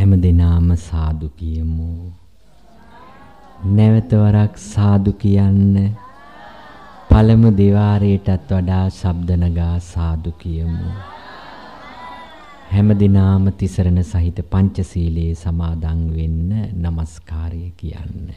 හැමදෙනාම සාදු කියමු. නැවත වරක් සාදු කියන්න. පළමු දෙවාරයටත් වඩා ශබ්ද නගා සාදු කියමු. හැමදෙනාම තිසරණ සහිත පංචශීලයේ සමාදන් වෙන්න নমස්කාරය කියන්න.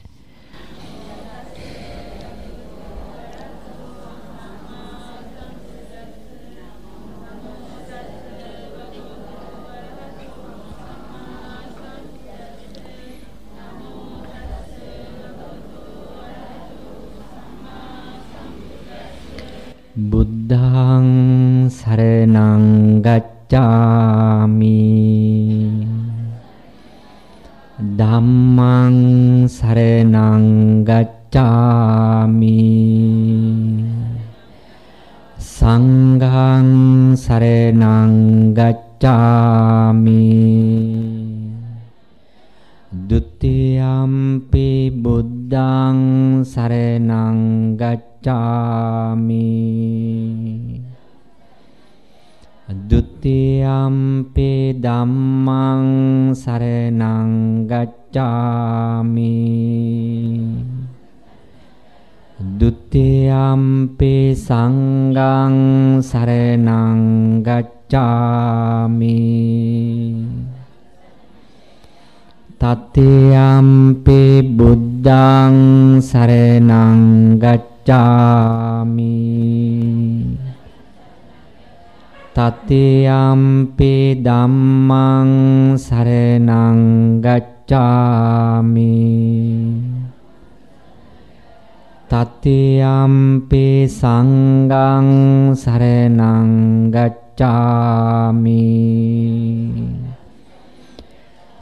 බුද්ධං සරණං ගච්ඡාමි ධම්මං සරණං ගච්ඡාමි සංඝං සරණං ගච්ඡාමි ဒုတိယံ පි බුද්ධං සරණං ගච්ඡාමි ဒုတိယံ පි ධම්මං සරණං ගච්ඡාමි ဒုတိယံ පි සංඝං සරණං ගච්ඡාමි තතියම්පි බුද්ධං සරණං ගච්ඡාමි තතියම්පි ධම්මං සරණං ගච්ඡාමි තතියම්පි සංඝං සරණං ගච්ඡාමි